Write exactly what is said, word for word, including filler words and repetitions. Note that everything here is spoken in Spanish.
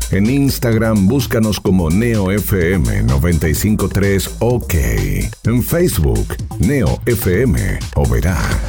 En Instagram búscanos como Neo F M noventa y cinco punto tres OK. En Facebook, Neo F M Oberá.